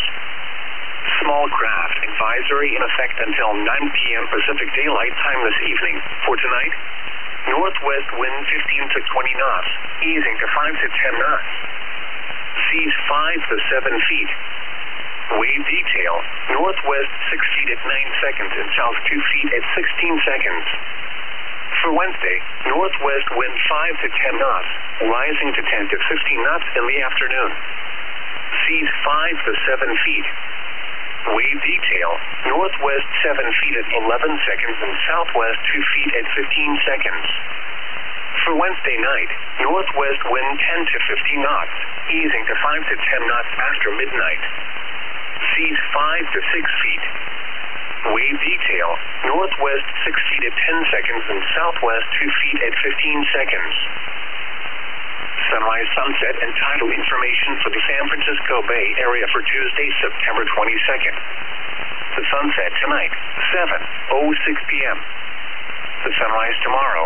Small craft advisory in effect until 9 p.m. Pacific Daylight Time this evening. For tonight, northwest wind 15 to 20 knots, easing to 5 to 10 knots. Seas 5 to 7 feet. Wave detail, northwest 6 feet at 9 seconds and south 2 feet at 16 seconds. For Wednesday, northwest wind 5 to 10 knots, rising to 10 to 15 knots in the afternoon. Seas 5 to 7 feet. Wave detail, northwest 7 feet at 11 seconds and southwest 2 feet at 15 seconds. For Wednesday night, northwest wind 10 to 15 knots, easing to 5 to 10 knots after midnight. Seas 5 to 6 feet. Wave detail, northwest 6 feet at 10 seconds and southwest 2 feet at 15 seconds. Sunrise, sunset, and tidal information for the San Francisco Bay Area for Tuesday, September 22nd. The sunset tonight, 7:06 p.m. The sunrise tomorrow,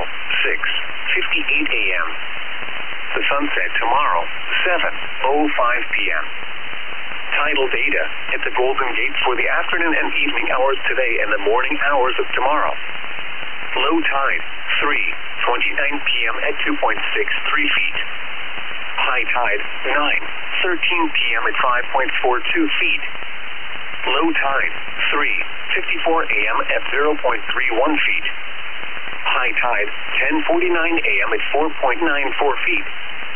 6:58 a.m. The sunset tomorrow, 7:05 p.m. Tidal data at the Golden Gate for the afternoon and evening hours today and the morning hours of tomorrow. Low tide, 3:29 p.m. at 2.63 feet. High tide, 9:13 p.m. at 5.42 feet. Low tide, 3:54 a.m. at 0.31 feet. High tide, 10:49 a.m. at 4.94 feet.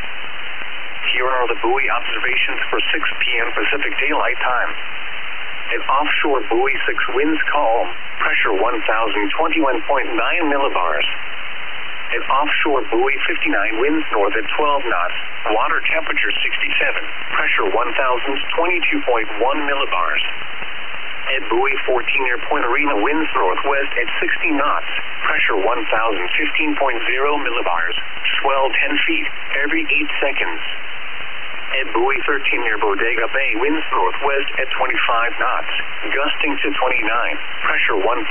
Here are the buoy observations for 6 p.m. Pacific Daylight Time. At offshore buoy 6 winds calm, pressure 1,021.9 millibars. At offshore buoy 59 winds north at 12 knots, water temperature 67, pressure 1,022.1 millibars. At buoy 14 near Point Arena winds northwest at 60 knots, pressure 1,015.0 millibars, swell 10 feet every 8 seconds. At buoy 13 near Bodega Bay winds northwest at 25 knots, gusting to 29, pressure 1,012.7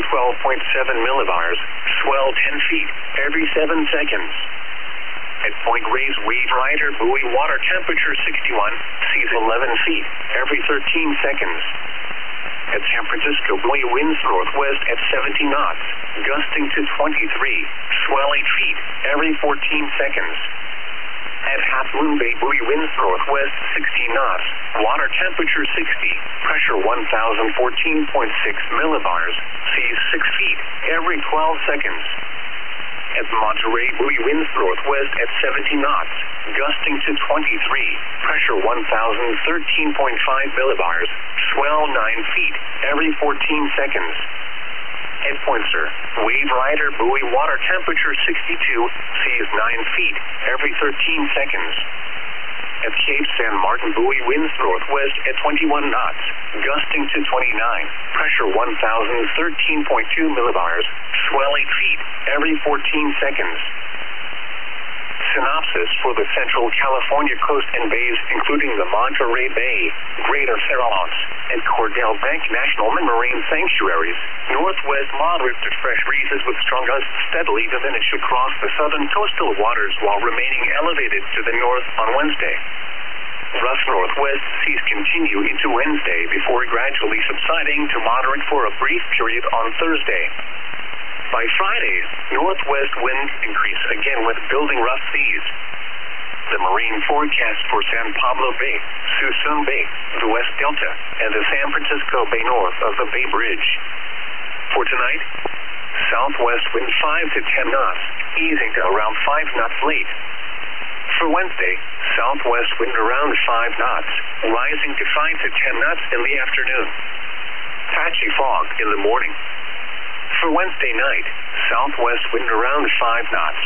millibars, swell 10 feet every 7 seconds. At Point Reyes wave rider buoy water temperature 61, seas 11 feet every 13 seconds. At San Francisco buoy winds northwest at 70 knots, gusting to 23, swell 8 feet every 14 seconds. At Half Moon Bay buoy winds northwest 16 knots, water temperature 60, pressure 1,014.6 millibars, seas 6 feet every 12 seconds. At Monterey buoy winds northwest at 70 knots, gusting to 23, pressure 1,013.5 millibars, swell 9 feet every 14 seconds. At Poinsett, wave rider buoy water temperature 62, seas 9 feet every 13 seconds. At Cape San Martin buoy winds northwest at 21 knots, gusting to 29, pressure 1,013.2 millibars, swell 8 feet every 14 seconds. Synopsis for the Central California coast and bays, including the Monterey Bay, Greater Farallones, and Cordell Bank National Marine Sanctuaries. Northwest moderate to fresh breezes with strong gusts steadily diminish across the southern coastal waters while remaining elevated to the north on Wednesday. Rough northwest seas continue into Wednesday before gradually subsiding to moderate for a brief period on Thursday. By Friday, northwest winds increase again with building rough seas. The marine forecast for San Pablo Bay, Suisun Bay, the West Delta, and the San Francisco Bay north of the Bay Bridge. For tonight, southwest wind 5 to 10 knots, easing to around 5 knots late. For Wednesday, southwest wind around 5 knots, rising to 5 to 10 knots in the afternoon. Patchy fog in the morning. For Wednesday night, southwest wind around 5 knots.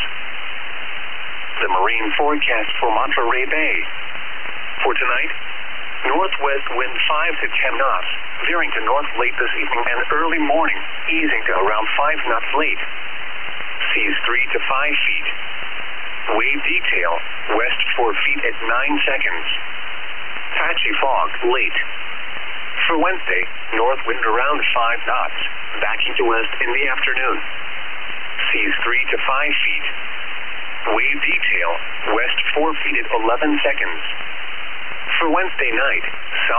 The marine forecast for Monterey Bay. For tonight, northwest wind 5 to 10 knots, veering to north late this evening and early morning, easing to around 5 knots late. Seas 3 to 5 feet. Wave detail, west 4 feet at 9 seconds. Patchy fog late. For Wednesday, north wind around 5 knots, backing to west in the afternoon. Seas 3 to 5 feet. Wave detail, west 4 feet at 11 seconds. For Wednesday night, south